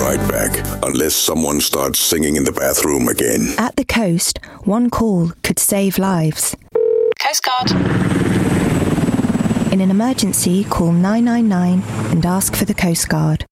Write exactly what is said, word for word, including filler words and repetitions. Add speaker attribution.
Speaker 1: right back, unless someone starts singing in the bathroom again.
Speaker 2: At the coast, one call could save lives.
Speaker 3: Coast Guard.
Speaker 2: In an emergency, call nine nine nine and ask for the Coast Guard.